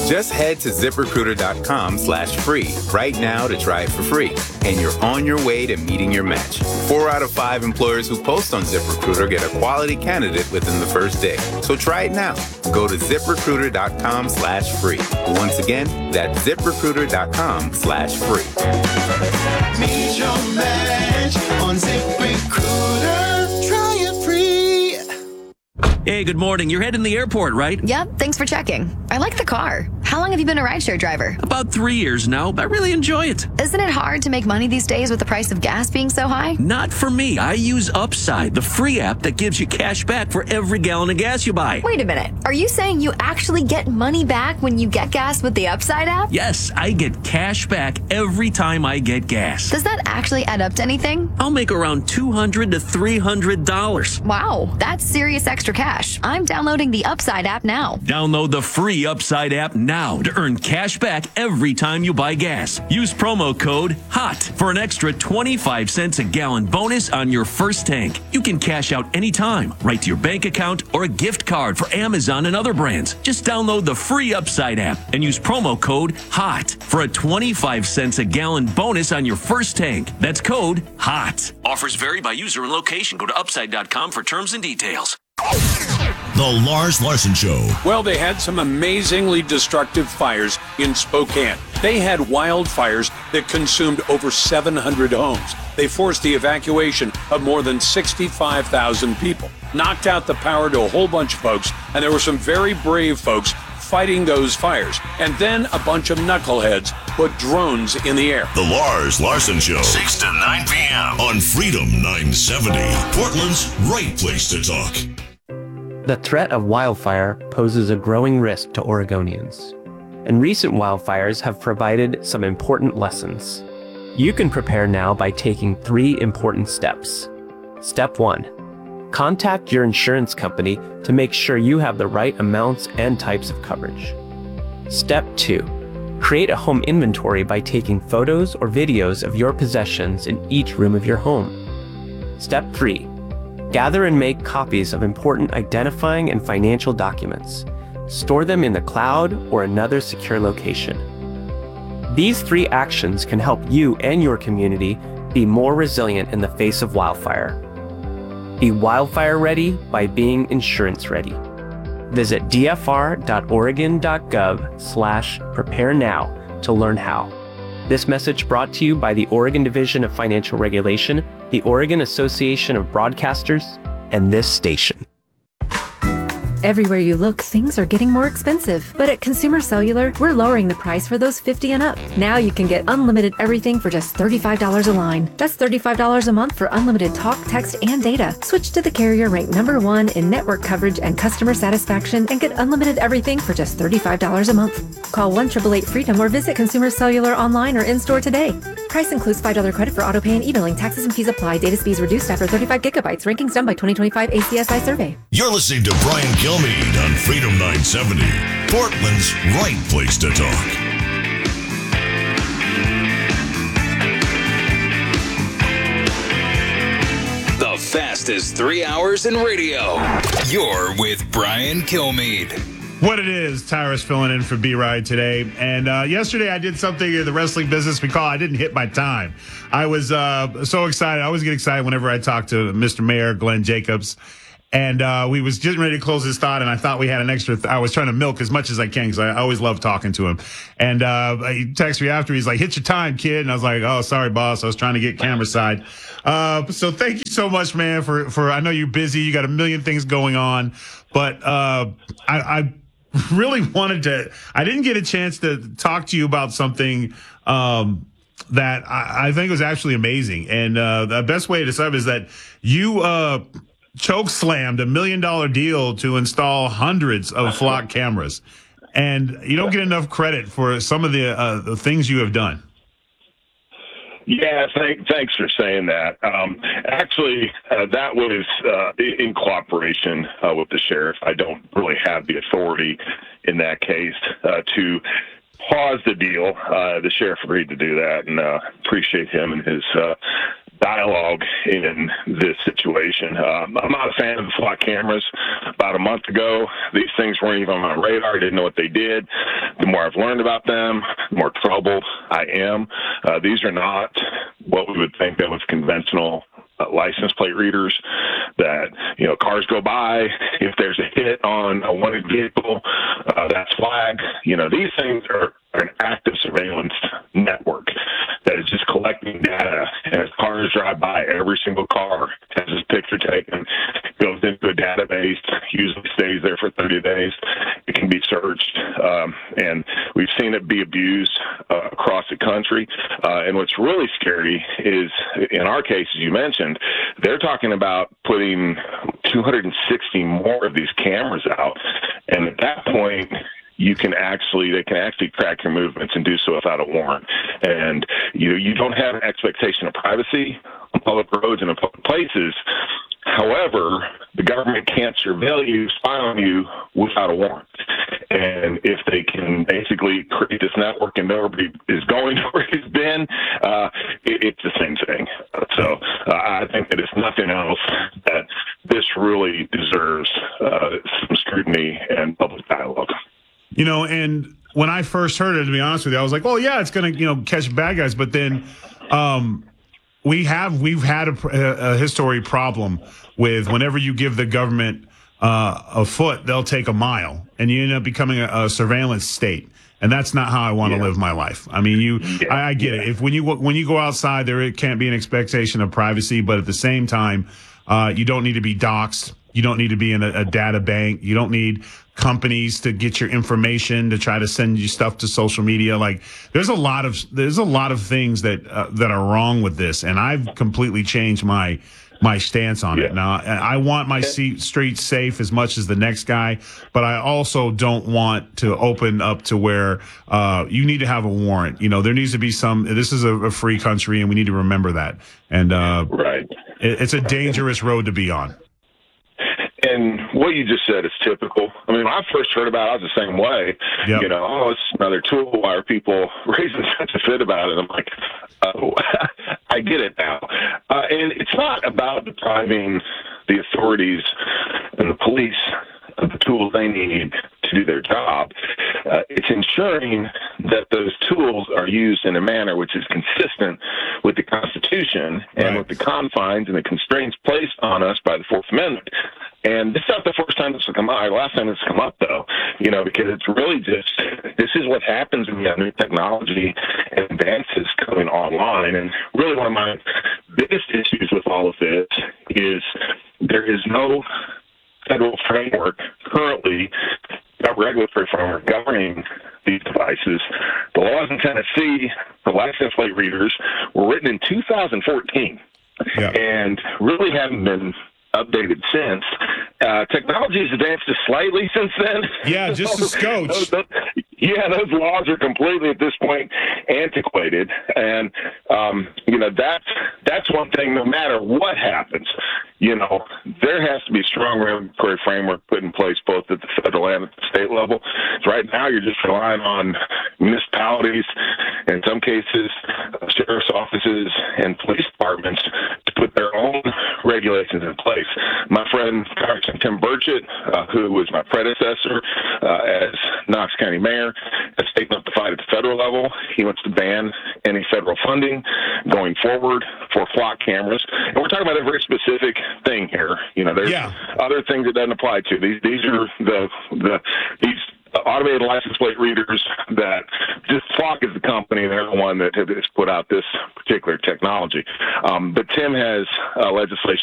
Just head to ZipRecruiter.com/free right now to try it for free, and you're on your way to meeting your match. 4 out of 5 employers who post on ZipRecruiter get a quality candidate within the first day. So try it now. Go to ZipRecruiter.com/free. Once again, that's ZipRecruiter.com/free. Meet your match on ZipRecruiter. Try it free. Hey, good morning. You're heading to the airport, right? Yep, thanks for checking. I like the car. How long have you been a rideshare driver? About 3 years now. I really enjoy it. Isn't it hard to make money these days with the price of gas being so high? Not for me. I use Upside, the free app that gives you cash back for every gallon of gas you buy. Wait a minute. Are you saying you actually get money back when you get gas with the Upside app? Yes, I get cash back every time I get gas. Does that actually add up to anything? I'll make around $200 to $300. Wow, that's serious extra cash. I'm downloading the Upside app now. Download the free Upside app now to earn cash back every time you buy gas. Use promo code HOT for an extra 25 cents a gallon bonus on your first tank. You can cash out anytime, right to your bank account or a gift card for Amazon and other brands. Just download the free Upside app and use promo code HOT for a 25 cents a gallon bonus on your first tank. That's code HOT. Offers vary by user and location. Go to upside.com for terms and details. The Lars Larson Show. Well, they had some amazingly destructive fires in Spokane. They had wildfires that consumed over 700 homes. They forced the evacuation of more than 65,000 people, knocked out the power to a whole bunch of folks, and there were some very brave folks fighting those fires. And then a bunch of knuckleheads put drones in the air. The Lars Larson Show, 6 to 9 p.m. on Freedom 970. Portland's right place to talk. The threat of wildfire poses a growing risk to Oregonians, and recent wildfires have provided some important lessons. You can prepare now by taking 3 important steps. Step 1. Contact your insurance company to make sure you have the right amounts and types of coverage. Step 2. Create a home inventory by taking photos or videos of your possessions in each room of your home. Step 3. Gather and make copies of important identifying and financial documents. Store them in the cloud or another secure location. These 3 actions can help you and your community be more resilient in the face of wildfire. Be wildfire ready by being insurance ready. Visit dfr.oregon.gov/prepare now to learn how. This message brought to you by the Oregon Division of Financial Regulation, the Oregon Association of Broadcasters, and this station. Everywhere you look, things are getting more expensive. But at Consumer Cellular, we're lowering the price for those 50 and up. Now you can get unlimited everything for just $35 a line. That's $35 a month for unlimited talk, text, and data. Switch to the carrier ranked #1 in network coverage and customer satisfaction and get unlimited everything for just $35 a month. Call 1-888-FREEDOM or visit Consumer Cellular online or in-store today. Price includes $5 credit for auto pay and e-billing. Taxes and fees apply. Data speeds reduced after 35 gigabytes. Rankings done by 2025 ACSI survey. You're listening to Brian Kilmeade on Freedom 970, Portland's right place to talk. The fastest 3 hours in radio. You're with Brian Kilmeade. What it is, Tyrus filling in for B-Ride today. And yesterday I did something in the wrestling business we call I didn't hit my time. I was so excited. I always get excited whenever I talk to Mr. Mayor Glenn Jacobs. And we was getting ready to close his thought, and I thought we had an extra. I was trying to milk as much as I can because I always love talking to him. And he texted me after. He's like, "Hit your time, kid." And I was like, "Oh, sorry, boss. I was trying to get camera side." So thank you so much, man. For I know you're busy. You got a million things going on, but I really wanted to. I didn't get a chance to talk to you about something that I think was actually amazing. And the best way to describe it is that you choke slammed $1 million deal to install hundreds of flock cameras, and you don't get enough credit for some of the things you have done. Yeah, thanks for saying that. Actually, that was in cooperation with the sheriff. I don't really have the authority in that case to pause the deal. The sheriff agreed to do that, and appreciate him and his dialogue in this situation. I'm not a fan of the flock cameras. About a month ago, these things weren't even on my radar. I didn't know what they did. The more I've learned about them, the more troubled I am. These are not what we would think of as conventional license plate readers that, cars go by. If there's a hit on a wanted vehicle, that's flagged. These things are an active surveillance network that is just collecting data. And as cars drive by, every single car has this picture taken, goes into a database, usually stays there for 30 days. It can be searched. And we've seen it be abused across the country. And what's really scary is, in our case, as you mentioned, they're talking about putting 260 more of these cameras out. And at that point, they can actually track your movements and do so without a warrant. And you don't have an expectation of privacy on public roads and in public places. However, the government can't surveil you, spy on you without a warrant. And if they can basically create this network and nobody is going where it's been, it's the same thing. So I think that it's nothing else that this really deserves some scrutiny and public dialogue. And when I first heard it, to be honest with you, I was like, well, yeah, it's going to, catch bad guys. But then we've had a history problem with whenever you give the government a foot, they'll take a mile, and you end up becoming a surveillance state. And that's not how I want to live my life. I mean, I get it. If when you go outside, there can't be an expectation of privacy, but at the same time, you don't need to be doxxed. You don't need to be in a data bank. You don't need companies to get your information to try to send you stuff to social media. Like there's a lot of things that are wrong with this, and I've completely changed my stance on it. Now, I want my streets safe as much as the next guy, but I also don't want to open up to where you need to have a warrant. There needs to be this is a free country, and we need to remember that. And right, it's a dangerous road to be on. And what you just said is typical. I mean, when I first heard about it, I was the same way. Yep. It's another tool. Why are people raising such a fit about it? I'm like, oh, I get it now. And it's not about depriving the authorities and the police of the tools they need to do their job. It's ensuring that those tools are used in a manner which is consistent with the Constitution and with the confines and the constraints placed on us by the Fourth Amendment. And this is not the first time this will come up. Last time it's come up, though, because it's really just, this is what happens when you have new technology and advances coming online. And really one of my biggest issues with all of this is there is no federal framework currently, a regulatory framework governing these devices. The laws in Tennessee for license plate readers were written in 2014 and really haven't been updated since. Technology has advanced just slightly since then. Yeah, just a scotch. Those laws are completely at this point antiquated, and that's one thing. No matter what happens, there has to be strong regulatory framework put in place both at the federal and at the state level. So right now, you're just relying on municipalities, in some cases, sheriff's offices and police departments to put their own regulations in place. My friend Congressman Tim Burchett, who was my predecessor as Knox County Mayor, has taken up the fight at the federal level. He wants to ban any federal funding going forward for flock cameras. And we're talking about a very specific thing here. There's other things it doesn't apply to. These are these automated license plate readers that just Flock is the company. They're the one that has put out this particular technology. But Tim has legislation